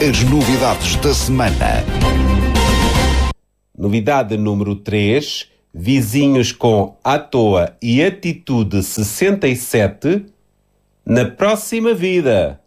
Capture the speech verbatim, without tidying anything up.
As novidades da semana. Novidade número três. Vizinhos com à toa e atitude sessenta e sete na próxima vida.